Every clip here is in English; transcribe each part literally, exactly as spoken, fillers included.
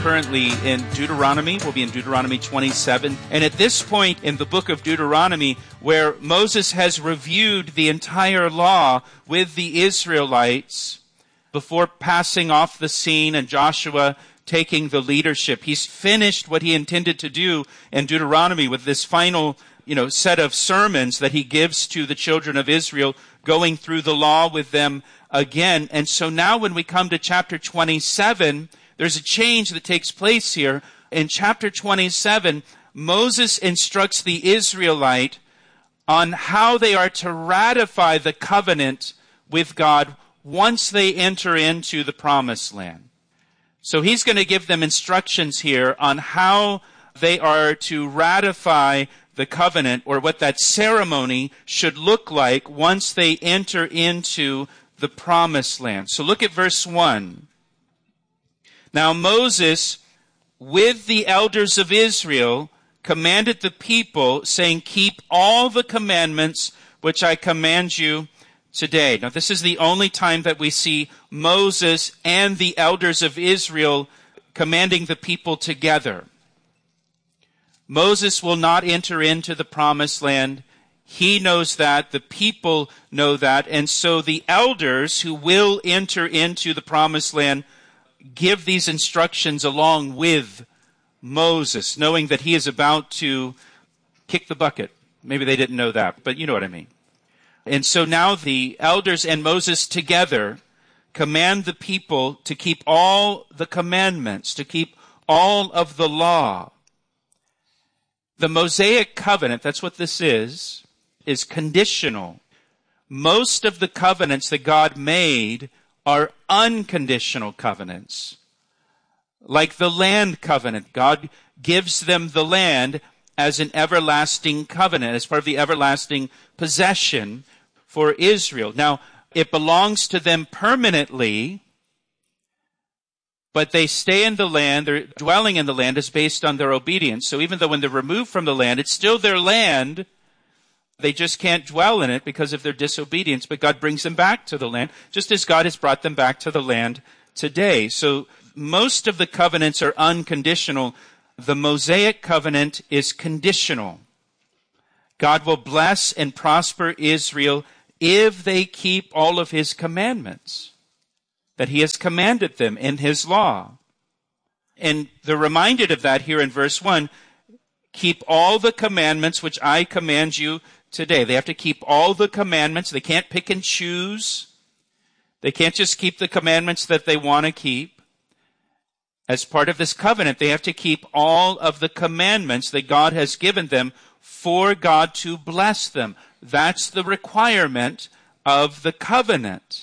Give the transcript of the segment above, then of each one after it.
currently in Deuteronomy. We'll be in Deuteronomy twenty-seven. And at this point in the book of Deuteronomy, where Moses has reviewed the entire law with the Israelites before passing off the scene and Joshua taking the leadership, he's finished what he intended to do in Deuteronomy with this final, you know, set of sermons that he gives to the children of Israel, going through the law with them again. And so now when we come to chapter twenty-seven, there's a change that takes place here. In chapter twenty-seven, Moses instructs the Israelite on how they are to ratify the covenant with God once they enter into the promised land. So he's going to give them instructions here on how they are to ratify the covenant, or what that ceremony should look like once they enter into the promised land. So look at verse one. Now Moses, with the elders of Israel, commanded the people, saying, keep all the commandments which I command you today. Now this is the only time that we see Moses and the elders of Israel commanding the people together. Moses will not enter into the promised land. He knows that. The people know that. And so the elders who will enter into the promised land give these instructions along with Moses, knowing that he is about to kick the bucket. Maybe they didn't know that, but you know what I mean. And so now the elders and Moses together command the people to keep all the commandments, to keep all of the law. The Mosaic covenant, that's what this is, is conditional. Most of the covenants that God made are unconditional covenants. Like the land covenant, God gives them the land as an everlasting covenant, as part of the everlasting possession for Israel. Now, it belongs to them permanently, but they stay in the land. Their dwelling in the land is based on their obedience. So even though when they're removed from the land, it's still their land. They just can't dwell in it because of their disobedience. But God brings them back to the land, just as God has brought them back to the land today. So most of the covenants are unconditional. The Mosaic covenant is conditional. God will bless and prosper Israel if they keep all of his commandments that he has commanded them in his law. And they're reminded of that here in verse one. Keep all the commandments which I command you today. They have to keep all the commandments. They can't pick and choose. They can't just keep the commandments that they want to keep. As part of this covenant, they have to keep all of the commandments that God has given them for God to bless them. That's the requirement of the covenant.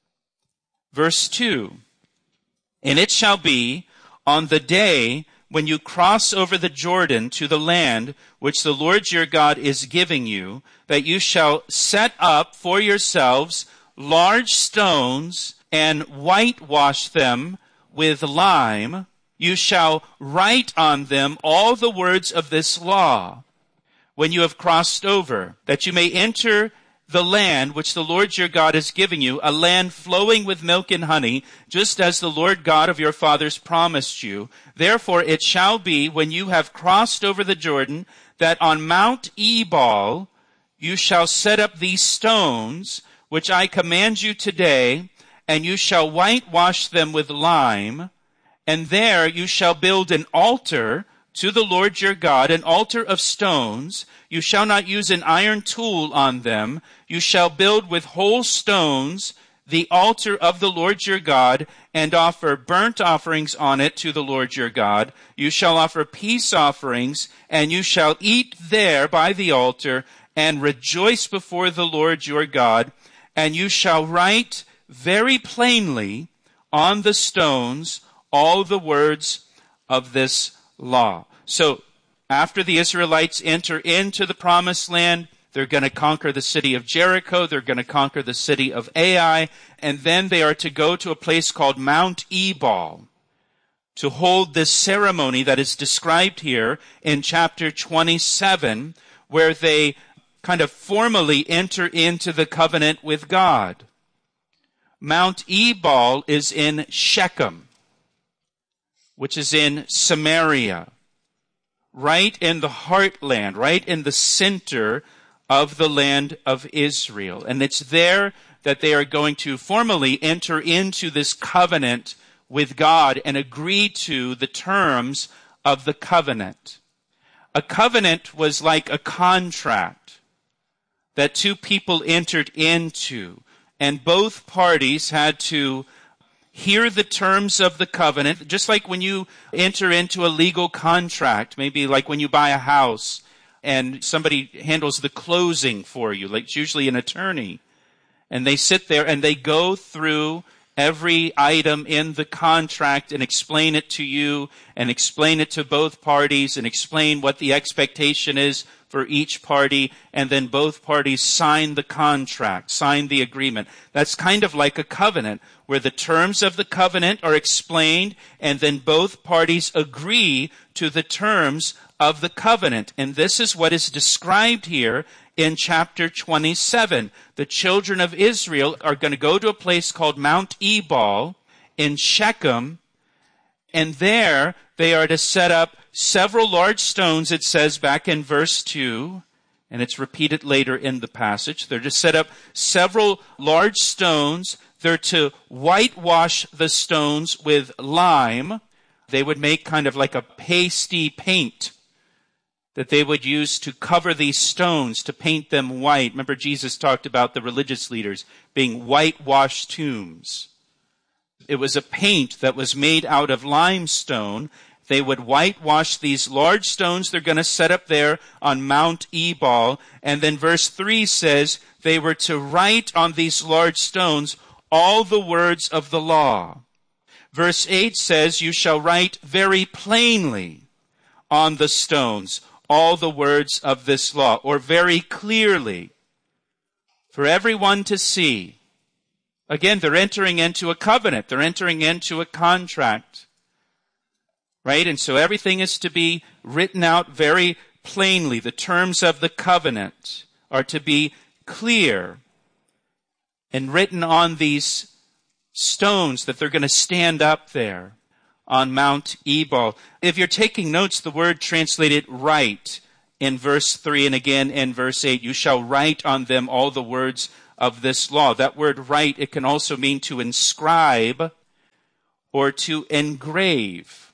Verse two, and it shall be on the day when you cross over the Jordan to the land which the Lord your God is giving you, that you shall set up for yourselves large stones and whitewash them with lime. You shall write on them all the words of this law when you have crossed over, that you may enter the land which the Lord your God is giving you, a land flowing with milk and honey, just as the Lord God of your fathers promised you. Therefore it shall be, when you have crossed over the Jordan, that on Mount Ebal you shall set up these stones, which I command you today, and you shall whitewash them with lime, and there you shall build an altar to the Lord your God, an altar of stones. You shall not use an iron tool on them. You shall build with whole stones the altar of the Lord your God, and offer burnt offerings on it to the Lord your God. You shall offer peace offerings, and you shall eat there by the altar, and rejoice before the Lord your God. And you shall write very plainly on the stones all the words of this law. So after the Israelites enter into the promised land, they're going to conquer the city of Jericho. They're going to conquer the city of Ai. And then they are to go to a place called Mount Ebal to hold this ceremony that is described here in chapter twenty-seven, where they kind of formally enter into the covenant with God. Mount Ebal is in Shechem. which is in Samaria, right in the heartland, right in the center of the land of Israel. And it's there that they are going to formally enter into this covenant with God and agree to the terms of the covenant. A covenant was like a contract that two people entered into, and both parties had to hear the terms of the covenant, just like when you enter into a legal contract, maybe like when you buy a house and somebody handles the closing for you, like it's usually an attorney. And they sit there and they go through every item in the contract and explain it to you and explain it to both parties and explain what the expectation is for each party. And then both parties sign the contract, sign the agreement. That's kind of like a covenant where the terms of the covenant are explained and then both parties agree to the terms of the covenant. And this is what is described here in chapter twenty-seven. The children of Israel are going to go to a place called Mount Ebal in Shechem, and there they are to set up several large stones, it says back in verse two, and it's repeated later in the passage. They're to set up several large stones. They're to whitewash the stones with lime. They would make kind of like a pasty paint that they would use to cover these stones, to paint them white. Remember, Jesus talked about the religious leaders being whitewashed tombs. It was a paint that was made out of limestone. They would whitewash these large stones they're going to set up there on Mount Ebal. And then verse three says they were to write on these large stones all the words of the law. Verse eight says, you shall write very plainly on the stones all the words of this law, or very clearly, for everyone to see. Again, they're entering into a covenant. They're entering into a contract. Right? And so everything is to be written out very plainly. The terms of the covenant are to be clear and written on these stones that they're going to stand up there on Mount Ebal. If you're taking notes, the word translated write in verse three and again in verse eight, you shall write on them all the words of this law. That word write, it can also mean to inscribe or to engrave.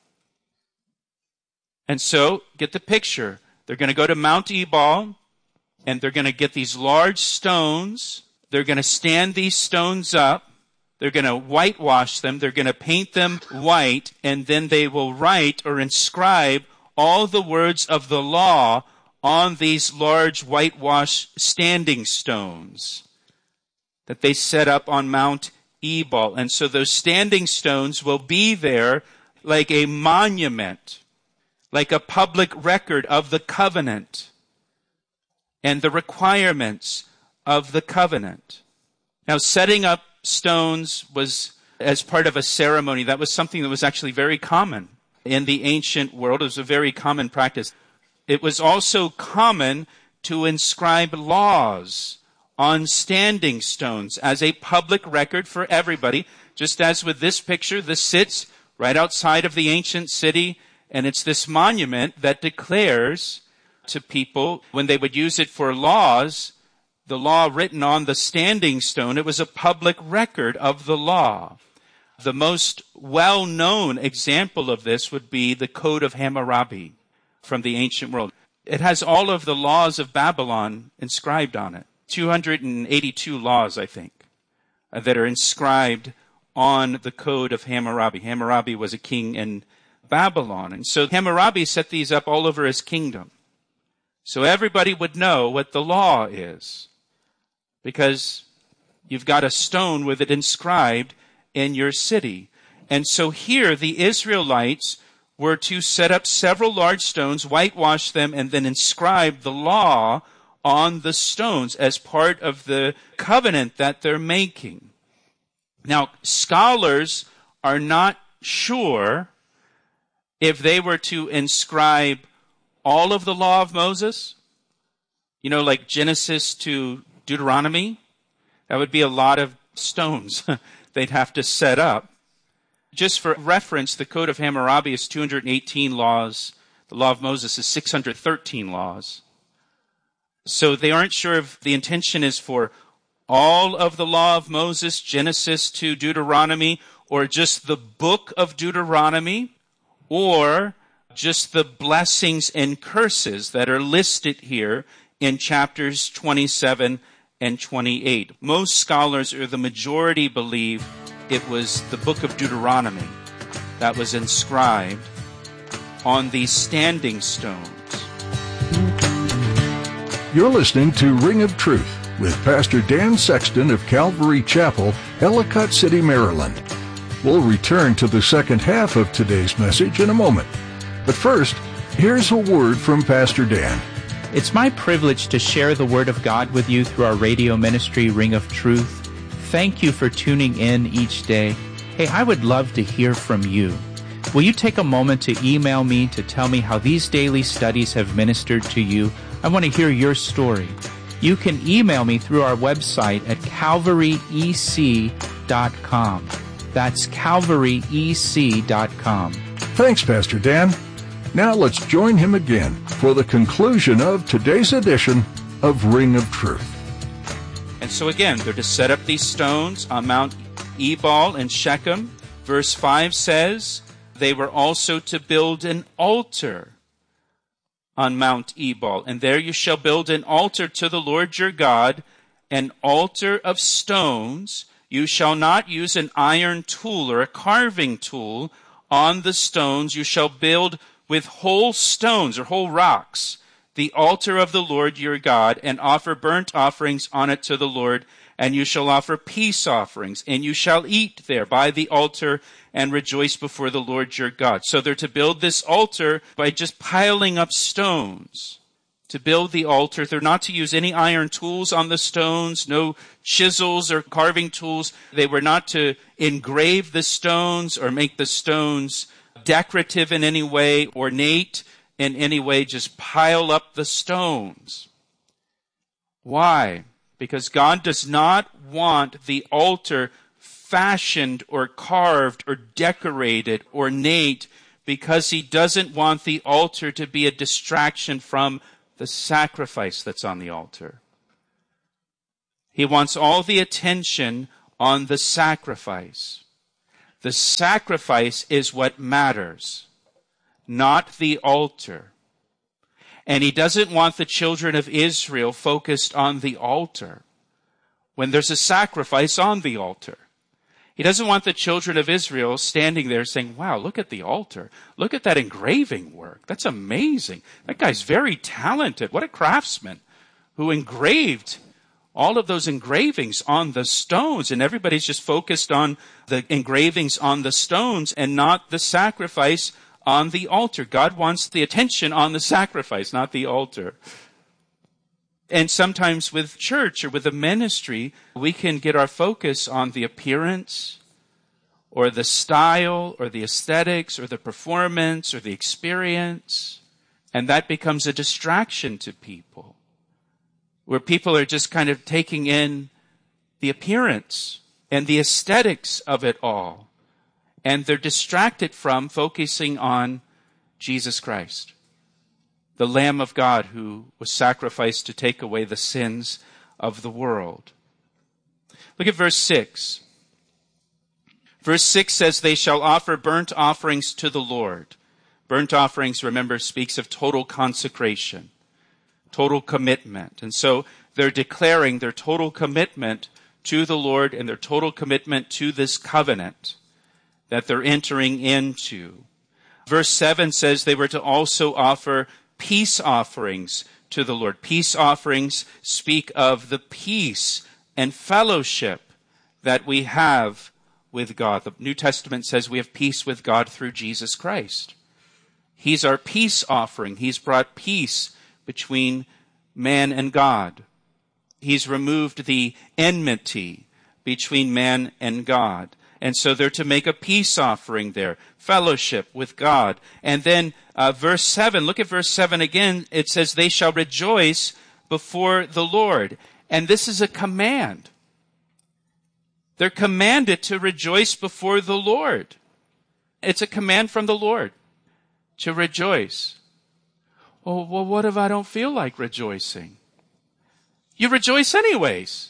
And so, get the picture. They're going to go to Mount Ebal and they're going to get these large stones. They're going to stand these stones up. They're going to whitewash them. They're going to paint them white, and then they will write or inscribe all the words of the law on these large whitewashed standing stones that they set up on Mount Ebal. And so those standing stones will be there like a monument, like a public record of the covenant and the requirements of the covenant. Now, setting up stones was as part of a ceremony. That was something that was actually very common in the ancient world. It was a very common practice. It was also common to inscribe laws on standing stones as a public record for everybody. Just as with this picture, this sits right outside of the ancient city, and it's this monument that declares to people when they would use it for laws, the law written on the standing stone, it was a public record of the law. The most well-known example of this would be the Code of Hammurabi from the ancient world. It has all of the laws of Babylon inscribed on it. two hundred eighty-two laws, I think, that are inscribed on the Code of Hammurabi. Hammurabi was a king in Babylon. And so Hammurabi set these up all over his kingdom. So everybody would know what the law is, because you've got a stone with it inscribed in your city. And so here the Israelites were to set up several large stones, whitewash them, and then inscribe the law on the stones as part of the covenant that they're making. Now, scholars are not sure if they were to inscribe all of the law of Moses, you know, like Genesis to Deuteronomy. That would be a lot of stones they'd have to set up. Just for reference, the Code of Hammurabi is two hundred eighteen laws. The Law of Moses is six hundred thirteen laws. So they aren't sure if the intention is for all of the Law of Moses, Genesis to Deuteronomy, or just the book of Deuteronomy, or just the blessings and curses that are listed here in chapters twenty-seven and twenty-eight. Most scholars, or the majority, believe it was the book of Deuteronomy that was inscribed on these standing stones. You're listening to Ring of Truth with Pastor Dan Sexton of Calvary Chapel, Ellicott City, Maryland. We'll return to the second half of today's message in a moment. But first, here's a word from Pastor Dan. It's my privilege to share the Word of God with you through our radio ministry, Ring of Truth. Thank you for tuning in each day. Hey, I would love to hear from you. Will you take a moment to email me to tell me how these daily studies have ministered to you? I want to hear your story. You can email me through our website at calvary e c dot com. That's calvary e c dot com. Thanks, Pastor Dan. Now let's join him again for the conclusion of today's edition of Ring of Truth. And so again, they're to set up these stones on Mount Ebal in Shechem. Verse five says, they were also to build an altar on Mount Ebal. And there you shall build an altar to the Lord your God, an altar of stones. You shall not use an iron tool or a carving tool on the stones. You shall build with whole stones or whole rocks the altar of the Lord your God, and offer burnt offerings on it to the Lord. And you shall offer peace offerings, and you shall eat there by the altar and rejoice before the Lord your God. So they're to build this altar by just piling up stones. To build the altar, they're not to use any iron tools on the stones, no chisels or carving tools. They were not to engrave the stones or make the stones decorative in any way, ornate in any way, just pile up the stones. Why? Because God does not want the altar fashioned or carved or decorated, ornate, because he doesn't want the altar to be a distraction from the sacrifice that's on the altar. He wants all the attention on the sacrifice. The sacrifice is what matters, not the altar. And he doesn't want the children of Israel focused on the altar when there's a sacrifice on the altar. He doesn't want the children of Israel standing there saying, wow, look at the altar. Look at that engraving work. That's amazing. That guy's very talented. What a craftsman who engraved all of those engravings on the stones. And everybody's just focused on the engravings on the stones and not the sacrifice on the altar. God wants the attention on the sacrifice, not the altar. And sometimes with church or with a ministry, we can get our focus on the appearance or the style or the aesthetics or the performance or the experience. And that becomes a distraction to people, where people are just kind of taking in the appearance and the aesthetics of it all. And they're distracted from focusing on Jesus Christ, the Lamb of God who was sacrificed to take away the sins of the world. Look at verse six. Verse six says, they shall offer burnt offerings to the Lord. Burnt offerings, remember, speaks of total consecration, total commitment. And so they're declaring their total commitment to the Lord and their total commitment to this covenant that they're entering into. Verse seven says they were to also offer peace offerings to the Lord. Peace offerings speak of the peace and fellowship that we have with God. The New Testament says we have peace with God through Jesus Christ. He's our peace offering. He's brought peace between man and God. He's removed the enmity between man and God. And so they're to make a peace offering there, fellowship with God. And then uh, verse seven, look at verse seven again. It says, they shall rejoice before the Lord. And this is a command. They're commanded to rejoice before the Lord. It's a command from the Lord to rejoice. Oh, well, what if I don't feel like rejoicing? You rejoice anyways.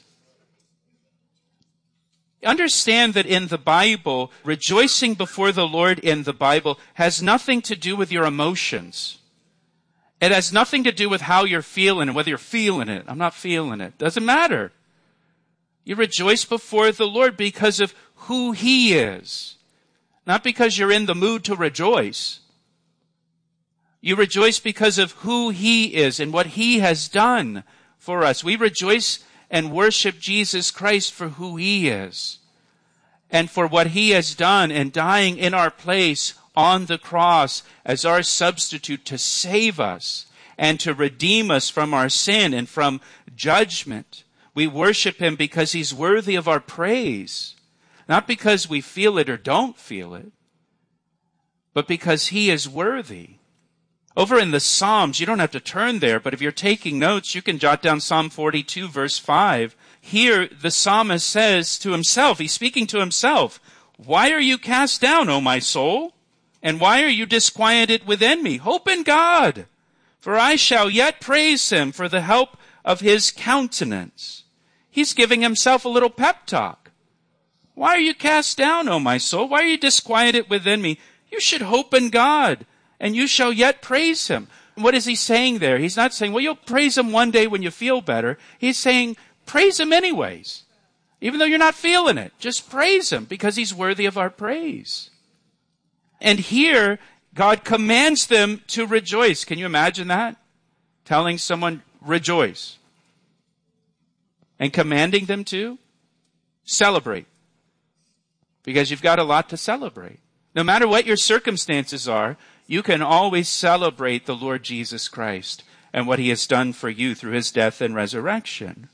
Understand that in the Bible, rejoicing before the Lord in the Bible has nothing to do with your emotions. It has nothing to do with how you're feeling and whether you're feeling it. I'm not feeling it. Doesn't matter. You rejoice before the Lord because of who He is. Not because you're in the mood to rejoice. You rejoice because of who He is and what He has done for us. We rejoice and worship Jesus Christ for who He is and for what He has done in dying in our place on the cross as our substitute to save us and to redeem us from our sin and from judgment. We worship Him because He's worthy of our praise, not because we feel it or don't feel it, but because He is worthy. Over in the Psalms, you don't have to turn there, but if you're taking notes, you can jot down Psalm forty-two, verse five. Here, the psalmist says to himself, he's speaking to himself, "Why are you cast down, O my soul? And why are you disquieted within me? Hope in God, for I shall yet praise Him for the help of His countenance." He's giving himself a little pep talk. Why are you cast down, O my soul? Why are you disquieted within me? You should hope in God, and you shall yet praise Him. What is he saying there? He's not saying, well, you'll praise Him one day when you feel better. He's saying, praise Him anyways. Even though you're not feeling it, just praise Him because He's worthy of our praise. And here, God commands them to rejoice. Can you imagine that? Telling someone, rejoice. And commanding them to celebrate. Because you've got a lot to celebrate. No matter what your circumstances are, you can always celebrate the Lord Jesus Christ and what He has done for you through His death and resurrection.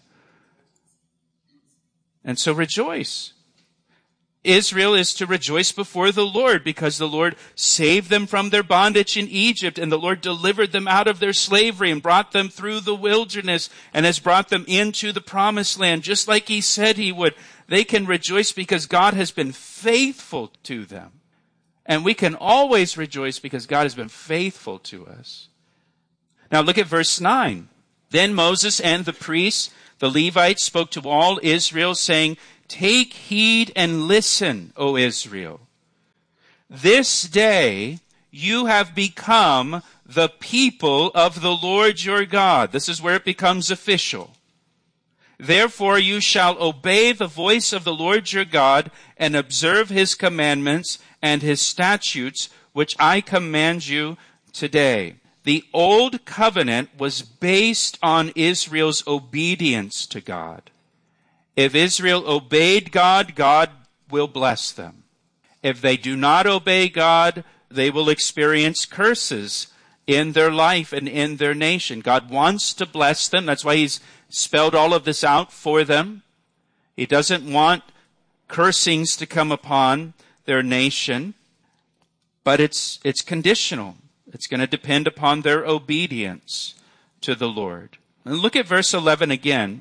And so rejoice. Israel is to rejoice before the Lord because the Lord saved them from their bondage in Egypt, and the Lord delivered them out of their slavery and brought them through the wilderness and has brought them into the promised land just like He said He would. They can rejoice because God has been faithful to them. And we can always rejoice because God has been faithful to us. Now look at verse nine. Then Moses and the priests, the Levites, spoke to all Israel, saying, "Take heed and listen, O Israel. This day you have become the people of the Lord your God." This is where it becomes official. "Therefore you shall obey the voice of the Lord your God and observe His commandments and His statutes, which I command you today." The old covenant was based on Israel's obedience to God. If Israel obeyed God, God will bless them. If they do not obey God, they will experience curses in their life and in their nation. God wants to bless them. That's why He's spelled all of this out for them. He doesn't want cursings to come upon their nation, but it's it's conditional. It's going to depend upon their obedience to the Lord. And look at verse eleven again.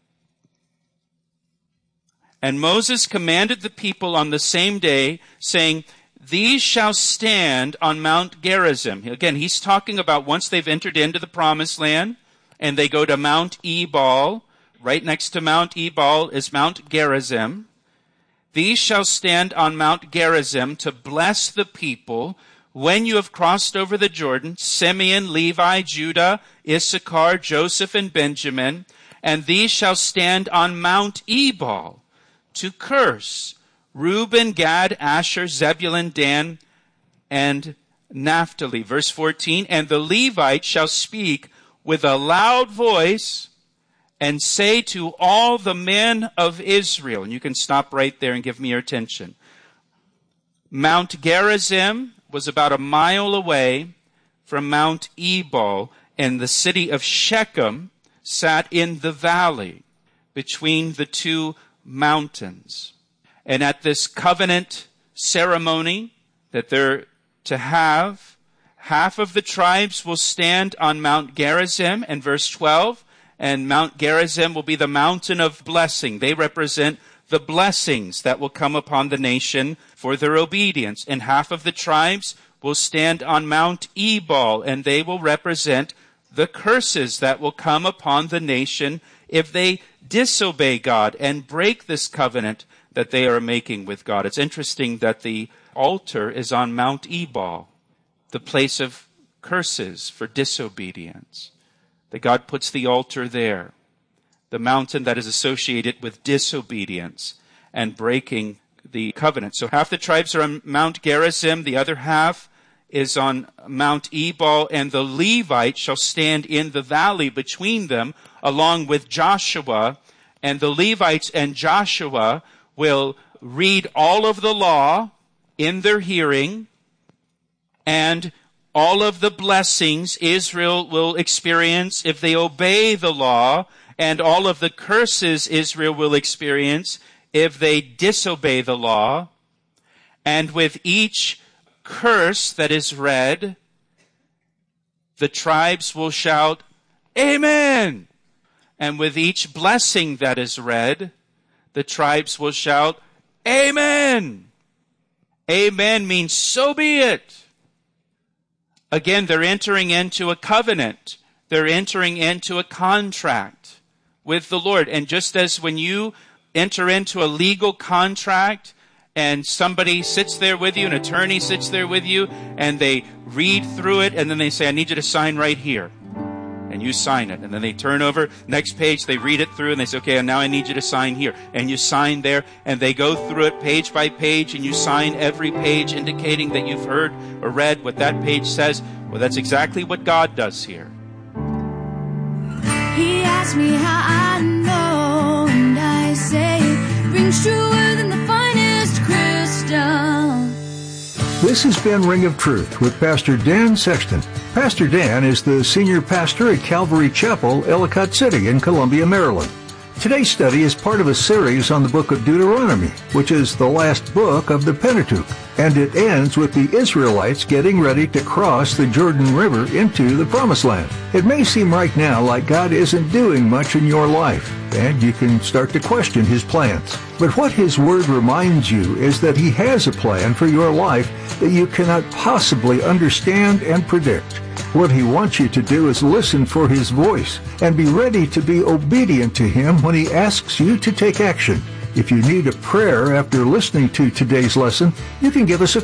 "And Moses commanded the people on the same day, saying, These shall stand on Mount Gerizim." Again, he's talking about once they've entered into the promised land, and they go to Mount Ebal. Right next to Mount Ebal is Mount Gerizim. "These shall stand on Mount Gerizim to bless the people when you have crossed over the Jordan, Simeon, Levi, Judah, Issachar, Joseph, and Benjamin. And these shall stand on Mount Ebal to curse Reuben, Gad, Asher, Zebulun, Dan, and Naphtali." Verse fourteen, "And the Levites shall speak with a loud voice and say to all the men of Israel," and you can stop right there and give me your attention. Mount Gerizim was about a mile away from Mount Ebal, and the city of Shechem sat in the valley between the two mountains. And at this covenant ceremony that they're to have, half of the tribes will stand on Mount Gerizim, and verse twelve, and Mount Gerizim will be the mountain of blessing. They represent the blessings that will come upon the nation for their obedience. And half of the tribes will stand on Mount Ebal, and they will represent the curses that will come upon the nation if they disobey God and break this covenant that they are making with God. It's interesting that the altar is on Mount Ebal, the place of curses for disobedience. That God puts the altar there, the mountain that is associated with disobedience and breaking the covenant. So half the tribes are on Mount Gerizim, the other half is on Mount Ebal, and the Levites shall stand in the valley between them, along with Joshua. And the Levites and Joshua will read all of the law in their hearing, and all of the blessings Israel will experience if they obey the law, and all of the curses Israel will experience if they disobey the law. And with each curse that is read, the tribes will shout, Amen! And with each blessing that is read, the tribes will shout, Amen! Amen means so be it. Again, they're entering into a covenant. They're entering into a contract with the Lord. And just as when you enter into a legal contract and somebody sits there with you, an attorney sits there with you, and they read through it, and then they say, I need you to sign right here. And you sign it. And then they turn over, next page, they read it through, and they say, okay, and now I need you to sign here. And you sign there, and they go through it page by page, and you sign every page indicating that you've heard or read what that page says. Well, that's exactly what God does here. He asked me how I know, and I say it rings truer than the finest crystal. This has been Ring of Truth with Pastor Dan Sexton. Pastor Dan is the senior pastor at Calvary Chapel, Ellicott City in Columbia, Maryland. Today's study is part of a series on the book of Deuteronomy, which is the last book of the Pentateuch, and it ends with the Israelites getting ready to cross the Jordan River into the Promised Land. It may seem right now like God isn't doing much in your life, and you can start to question His plans. But what His Word reminds you is that He has a plan for your life that you cannot possibly understand and predict. What He wants you to do is listen for His voice and be ready to be obedient to Him when He asks you to take action. If you need a prayer after listening to today's lesson, you can give us a